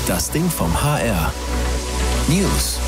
Das Ding vom HR. News.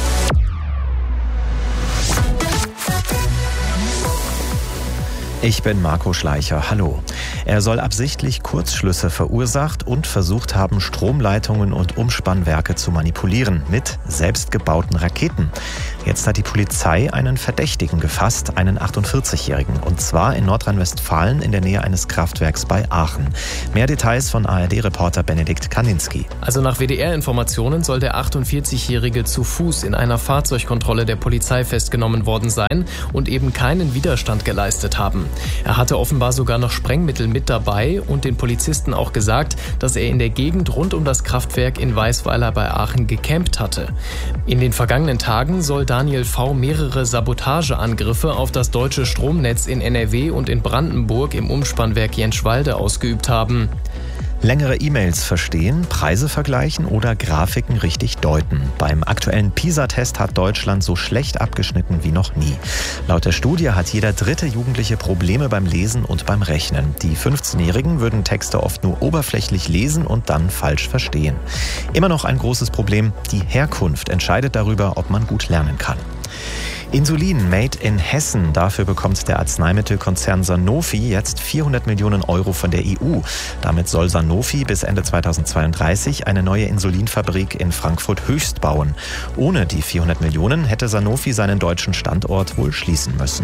Ich bin Marco Schleicher. Hallo. Er soll absichtlich Kurzschlüsse verursacht und versucht haben, Stromleitungen und Umspannwerke zu manipulieren mit selbstgebauten Raketen. Jetzt hat die Polizei einen Verdächtigen gefasst, einen 48-Jährigen. Und zwar in Nordrhein-Westfalen in der Nähe eines Kraftwerks bei Aachen. Mehr Details von ARD-Reporter Benedikt Kaninski. Also nach WDR-Informationen soll der 48-Jährige zu Fuß in einer Fahrzeugkontrolle der Polizei festgenommen worden sein und eben keinen Widerstand geleistet haben. Er hatte offenbar sogar noch Sprengmittel mit dabei und den Polizisten auch gesagt, dass er in der Gegend rund um das Kraftwerk in Weisweiler bei Aachen gecampt hatte. In den vergangenen Tagen soll Daniel V. mehrere Sabotageangriffe auf das deutsche Stromnetz in NRW und in Brandenburg im Umspannwerk Jenschwalde ausgeübt haben. Längere E-Mails verstehen, Preise vergleichen oder Grafiken richtig deuten. Beim aktuellen PISA-Test hat Deutschland so schlecht abgeschnitten wie noch nie. Laut der Studie hat jeder dritte Jugendliche Probleme beim Lesen und beim Rechnen. Die 15-Jährigen würden Texte oft nur oberflächlich lesen und dann falsch verstehen. Immer noch ein großes Problem, die Herkunft entscheidet darüber, ob man gut lernen kann. Insulin made in Hessen. Dafür bekommt der Arzneimittelkonzern Sanofi jetzt 400 Millionen Euro von der EU. Damit soll Sanofi bis Ende 2032 eine neue Insulinfabrik in Frankfurt Höchst bauen. Ohne die 400 Millionen hätte Sanofi seinen deutschen Standort wohl schließen müssen.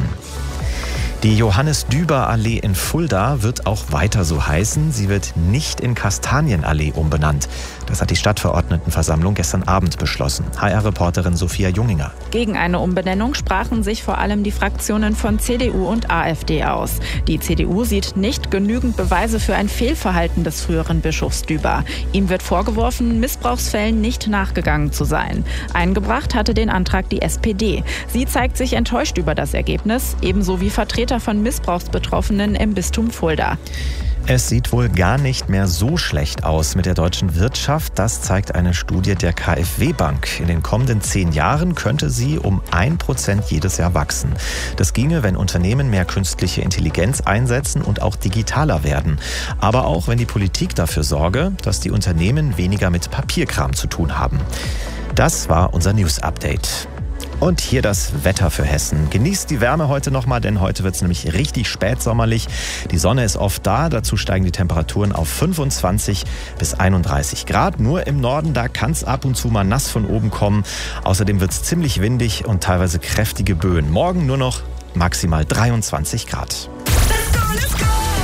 Die Johannes-Düber-Allee in Fulda wird auch weiter so heißen. Sie wird nicht in Kastanienallee umbenannt. Das hat die Stadtverordnetenversammlung gestern Abend beschlossen. HR-Reporterin Sophia Junginger. Gegen eine Umbenennung sprachen sich vor allem die Fraktionen von CDU und AfD aus. Die CDU sieht nicht genügend Beweise für ein Fehlverhalten des früheren Bischofs Düber. Ihm wird vorgeworfen, Missbrauchsfällen nicht nachgegangen zu sein. Eingebracht hatte den Antrag die SPD. Sie zeigt sich enttäuscht über das Ergebnis, ebenso wie Vertreter von Missbrauchsbetroffenen im Bistum Fulda. Es sieht wohl gar nicht mehr so schlecht aus mit der deutschen Wirtschaft. Das zeigt eine Studie der KfW-Bank. In den kommenden 10 Jahren könnte sie um 1% jedes Jahr wachsen. Das ginge, wenn Unternehmen mehr künstliche Intelligenz einsetzen und auch digitaler werden. Aber auch, wenn die Politik dafür sorge, dass die Unternehmen weniger mit Papierkram zu tun haben. Das war unser News-Update. Und hier das Wetter für Hessen. Genießt die Wärme heute nochmal, denn heute wird es nämlich richtig spätsommerlich. Die Sonne ist oft da, dazu steigen die Temperaturen auf 25 bis 31 Grad. Nur im Norden, da kann es ab und zu mal nass von oben kommen. Außerdem wird es ziemlich windig und teilweise kräftige Böen. Morgen nur noch maximal 23 Grad. Let's go!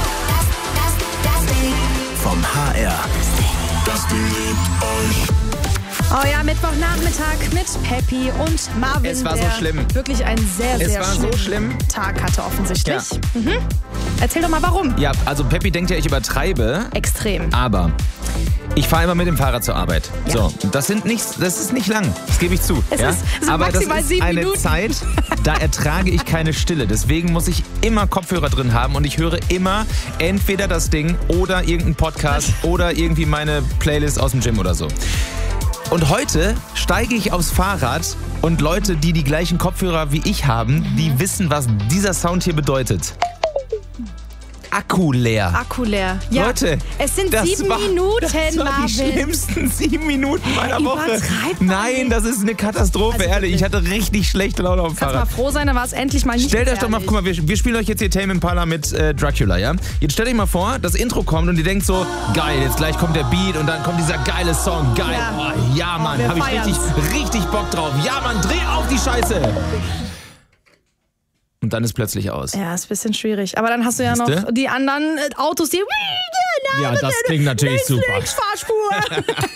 Das Ding vom HR. Das Ding liebt euch. Oh ja, Mittwochnachmittag mit Peppi und Marvin. Es war so der schlimm. Wirklich einen sehr, sehr schlimm. Tag hatte offensichtlich. Ja. Erzähl doch mal, warum. Ja, also Peppi denkt ja, ich übertreibe. Extrem. Aber ich fahre immer mit dem Fahrrad zur Arbeit. Ja. So, das ist nicht lang. Das gebe ich zu. Es sind aber das maximal ist 7 eine Minuten. Zeit, da ertrage ich keine Stille. Deswegen muss ich immer Kopfhörer drin haben und ich höre immer entweder das Ding oder irgendeinen Podcast oder irgendwie meine Playlist aus dem Gym oder so. Und heute steige ich aufs Fahrrad und Leute, die die gleichen Kopfhörer wie ich haben, die wissen, was dieser Sound hier bedeutet. Akku leer. Akku leer. Ja, Leute, es sind 7 Minuten, das war Marvin. die schlimmsten 7 Minuten meiner Woche. Übertreib mal Nein, nicht. das ist eine Katastrophe, Also ehrlich. wirklich. Ich hatte richtig schlechte Laune auf dem Kannst mal Fahrrad. froh sein, da war es endlich mal nicht Stellt euch doch mal, gefährlich. guck mal, wir spielen euch jetzt hier Tame Impala mit Dracula, ja? Jetzt stellt euch mal vor, das Intro kommt und ihr denkt so, geil, jetzt gleich kommt der Beat und dann kommt dieser geile Song, geil. Ja. Oh, ja, Mann, wir hab ich feiern's. richtig Bock drauf. Ja, Mann, dreh auf die Scheiße. Und dann ist plötzlich aus. Ja, ist ein bisschen schwierig. Aber dann hast du ja noch Siehste? die anderen Autos, die... Ja, das klingt natürlich super. Fahrspur.